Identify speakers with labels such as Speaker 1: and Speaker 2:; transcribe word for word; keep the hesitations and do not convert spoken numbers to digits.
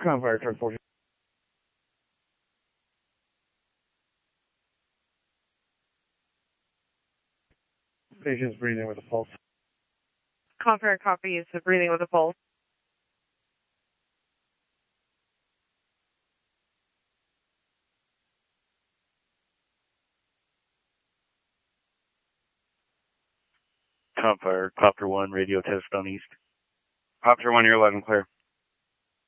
Speaker 1: Confire truck four. Patient's breathing with a pulse.
Speaker 2: Confire copy is breathing with a pulse.
Speaker 3: Confire, Copter one, radio test on East.
Speaker 4: Copter one, you're eleven, clear.